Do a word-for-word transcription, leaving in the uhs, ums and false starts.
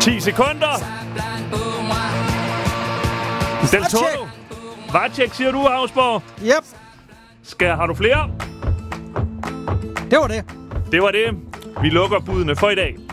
ti sekunder. Del Toro. Vacek, siger du, Ausborg? Yep. Skal, har du flere? Det var det. Det var det. Vi lukker budene for i dag.